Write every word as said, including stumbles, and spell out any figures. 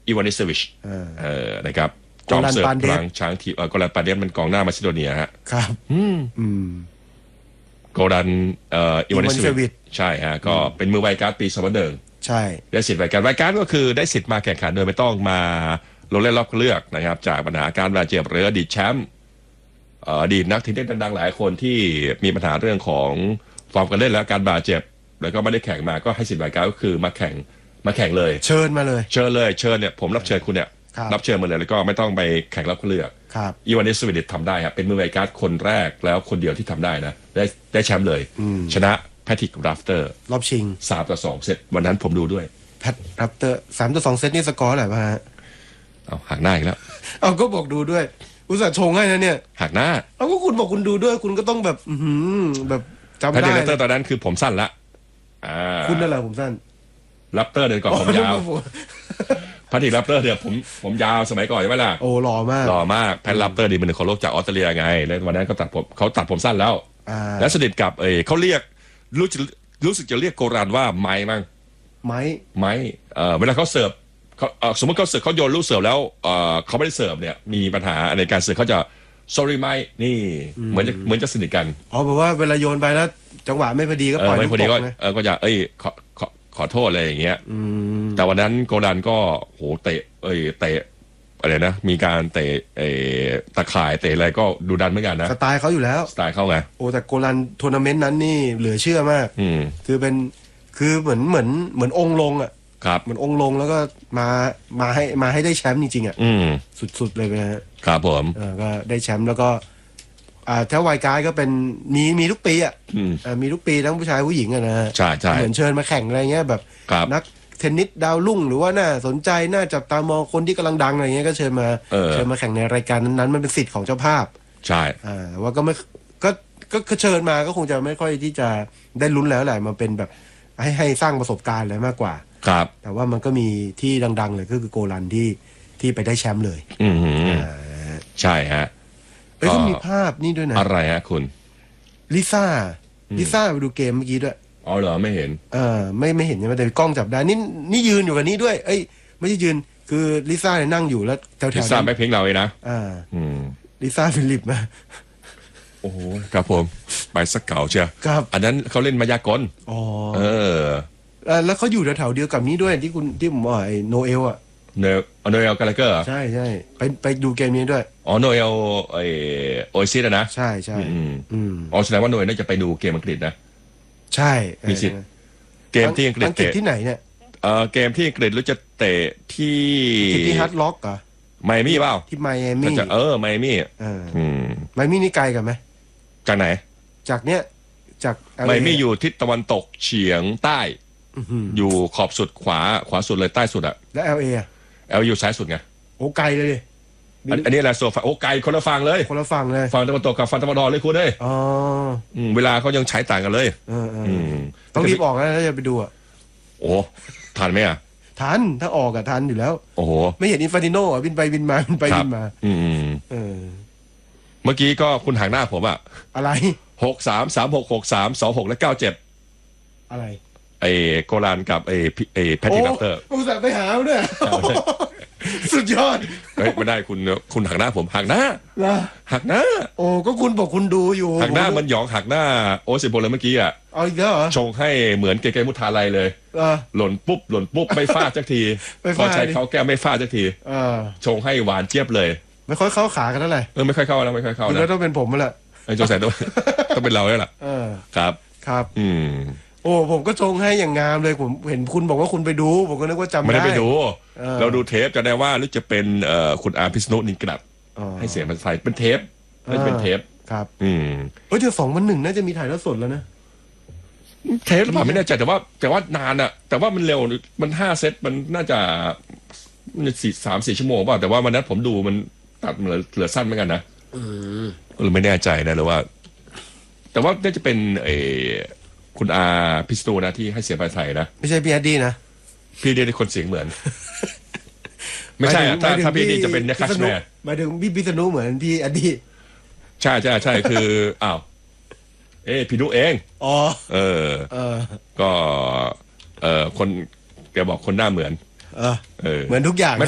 อีวานิเซวิชเออนะครับจอมเสิร์ฟพลังช้างทีโกลันปาเดฟมันกองหน้ามาซิโดเนียฮะครับอืมอืมโกลันเอ่ออีวานิเซวิชใช่ฮะก็เป็นมือไวการ์ดปีสองพันหนึ่งใช่ได้สิทธิ์ไวการ์ดไวการ์ดก็คือได้สิทธิ์มาแข่งขันโดยไม่ต้องมาลงเล่นรอบเลือกนะครับจากปัญหาการบาดเจ็บหรืออดีตแชมป์อดีตนักเทนนิสดังๆหลายคนที่มีปัญหาเรื่องของฟอร์มการเล่นและการบาดเจ็บแล้วก็ไม่ได้แข่งมาก็ให้สิทธิ์ไวการ์ดก็คือมาแข่งมาแข่งเลยเชิญมาเลยเชิญเลยเชิญเนี่ยผมรับเชิญคุณเนี่ยรับเชิญมาเลยแล้วก็ไม่ต้องไปแข่งรอบเลือกอีวานิสวิดิตทำได้ครับเป็นมือไวการ์ดคนแรกแล้วคนเดียวที่ทำได้นะได้ได้แชมป์เลยชนะแพทริกราฟเตอร์รอบชิงสามต่อสองเซตวันนั้นผมดูด้วยแพทราฟเตอร์สามต่อสองเซตนี่สกอร์อะไรวะฮะเอาหักหน้าอีกแล้วเอาก็บอกดูด้วยอุตส่าห์ชงให้นะเนี่ยหักหน้าเอาก็คุณบอกคุณดูด้วยคุณก็ต้องแบบอืมแบบจำได้แพทริกราฟเตอร์ตอนนั้นคือผมสั้นละอ่าคุณนั่นแหละผมสั้นราฟเตอร์เดินก่อนผมยาวแพทริกราฟเตอร์เดี๋ยวผมผมยาวสมัยก่อนใช่ไหมล่ะโอ้หล่อมากหล่อมากแพทราฟเตอร์ดีเป็นหนึ่งของโลกจากออสเตรเลียไงแล้ววันนั้นเขาตัดผมเขาตัดผมสั้นแล้วแล้วสนิทกับเอเขาเรียกรู้รู้สึกจะเรียกโกรันว่าไม้มั้งไม้ไม้เอ่อเวลาเขาเสิร์ฟเขาสมมติเขาเสิร์ฟเขาโยนลูกเสิร์ฟแล้วเอ่อเขาไม่ได้เสิร์ฟเนี่ยมีปัญหาในการเสิร์ฟเขาจะ sorry ไม้นี่เหมือนเหมือนจะสนิทกันอ๋อแปลว่าเวลาโยนไปแล้วจังหวะไม่พอดีก็ปล่อยไม่พอดีก็เออก็จะเอ้ยขอขอขอโทษอะไรอย่างเงี้ยแต่วันนั้นโกรันก็โหเตะเอ้ยเตะอะไรนะมีการเตะเอตะข่ายเตะอะไรก็ดูดันเหมือนกันนะสไตล์เขาอยู่แล้วสไตล์เขาไงโอ้แต่โกรันทัวร์นาเมนต์นั้นนี่เหลือเชื่อมากคือเป็นคือเหมือนเหมือนเหมือนองค์ลงอ่ะครับเหมือนองค์ลงแล้วก็มามาให้มาให้ได้แชมป์จริงๆอ่ะสุดๆเลยนะฮะครับผมเออก็ได้แชมป์แล้วก็อ่าถ้าไวการ์ดก็เป็นมีมีทุกปีอ่ะมีทุกปีทั้งผู้ชายผู้หญิงอ่ะนะใช่ใช่เหมือนเชิญมาแข่งอะไรเงี้ยแบบนักเทนนิสดาวรุ่งหรือว่าน่าสนใจน่าจับตามองคนที่กำลังดังอะไรเงี้ยก็เชิญมาเชิญมาแข่งในรายการนั้นๆมันเป็นสิทธิ์ของเจ้าภาพใช่อ่าว่าก็ไม่ก็ก็เชิญมาก็คงจะไม่ค่อยที่จะได้ลุ้นแล้วแหละมันเป็นแบบให้ให้สร้างประสบการณ์อะไรมากกว่าครับแต่ว่ามันก็มีที่ดังๆเลยก็คือโกลันที่ที่ไปได้แชมป์เลยอืมใช่ฮะเอ้ยก็มีภาพนี่ด้วยนะอะไรฮะคุณลิซ่าลิซ่าไปดูเกมเมื่อกี้ด้วยอ๋อเหรอไม่เห็นเออไม่ไม่เห็นใช่ไหมแต่กล้องจับได้นี่นี่ยืนอยู่กับนี้ด้วยเอ้ยไม่ใช่ยืนคือลิซ่าเนี่ยนั่งอยู่แล้วแถวๆลิซ่าไม่เพลงเราเลยนะอ่าอืมลิซ่าฟิลิปมาโอ้โหครับผมไปสักเก่าเชียวครับอันนั้นเขาเล่นมายากลอ๋อเออแล้วเขาอยู่แถวๆเดียวกับนี้ด้วยที่คุณที่ผมบอกไอ้โนเอลอ่ะเนลโนเอลกาลาเกอร์ใช่ใช่ไปไปดูเกมนี้ด้วยอ๋อโนเอลไอโอซิสนะใช่ใช่อืมอืมอ๋อแสดงว่าโนเอลน่าจะไปดูเกมอังกฤษนะใช่มีสิทธิ์เกมที่อังกฤษอังกฤษที่ไหนเนี่ยเออเกมที่อังกฤษรู้จะเตะที่ที่ฮาร์ดล็อกเหรอไมอามี่เปล่าที่ไมอามี่เออไมอามี่อืมไมอามี่นี่ไกลกันไหมจากไหนจากเนี้ยจากไมอามี่อยู่ทิศตะวันตกเฉียงใต้อยู่ขอบสุดขวาขวาสุดเลยใต้สุดอะแล้ว แอล เอ อ่ะแอล อยู่ซ้ายสุดไงโอ้ไกลเลยอันนี้แหละโซฟาโอ้ไกลคนละฝั่งเลยคนละฝั่งเลยฝั่งตะวันตกกับฝั่งตะวันออกเลยคุณเอ้ยอ๋อเวลาเขายังใช้ต่างกันเลยต้องรีบออกนะถ้าจะไปดูอ่ะโอ้ทันไหมอ่ะทันถ้าออกอ่ะทันอยู่แล้วโอ้โหไม่เห็นอินฟาติโน่อ่ะบินไปบินมาบินไปบินมาอืมเออเมื่อกี้ก็คุณห่างหน้าผมอ่ะอะไรหกสามสามหกหกสามสองหกและเก้าเจ็ดอะไรไอ้โกลันกับไอ้ไอ้แพทริก รัตเตอร์โอ้อุตส่าห์ไปหาเนี่ยสุดยอดเฮ้ยไม่ได้คุณคุณหักหน้าผมหักหน้าหักหน้าโอ้ก็คุณบอกคุณดูอยู่หักหน้ามันหยองหักหน้าโอซิโบเลยเมื่อกี้อ่ะเอาอีกแล้วเหรอชงให้เหมือนเกเกมุทาไลเลยหล่นปุ๊บหล่นปุ๊บไม่ฟาดสักทีพอใช้เขาแก้ไม่ฟาดสักทีชงให้หวานเจี๊ยบเลยไม่ค่อยเข้าขากันเท่าไหร่เออไม่ค่อยเข้าแล้วไม่ค่อยเข้าแล้วต้องเป็นผมแล้วแหละไอ้โจแสนต้องต้องเป็นเราแล้วล่ะครับครับอืมโอ้ผมก็ชงให้อย่างงามเลยผมเห็นคุณบอกว่าคุณไปดูผมก็นึกว่าจำได้ไม่ได้ไปดูเราดูเทปจะได้ว่าหรือจะเป็นคุณอาพิษณุนินกลัดให้เสียงมันใส่เป็นเทปน่าจะเป็นเทปครับอืมเฮ้ยเดี๋ยวสองวันหนึ่งน่าจะมีถ่ายทอดสดแล้วนะเทปหรือเปล่าไม่แน่ใจแต่ว่าแต่ว่านานอะแต่ว่ามันเร็วมันห้าเซตมันน่าจะสี่สามสี่ชั่วโมงเปล่าแต่ว่าวันนั้นผมดูมันตัดเหลือเหลือสั้นเหมือนกันนะก็เลยไม่แน่ใจนะหรือว่าแต่ว่าน่าจะเป็นเอคุณอาพิสตูนะที่ให้เสียงภาษาไทยนะไม่ใช่พี่แอดดี้นะพี่เดียคนเสียงเหมือนไม่ใช่ถ้าถ้าพี่ดีจะเป็นเนี่ยคัชแมร์หมายถึงพี่พิษณุเหมือนพี่แอดดี้ใช่ใช่ใช่คืออ้าวเอ้พี่นุเองอ๋อเออเออก็เออคนแกบอกคนหน้าเหมือนเออเหมือนทุกอย่าง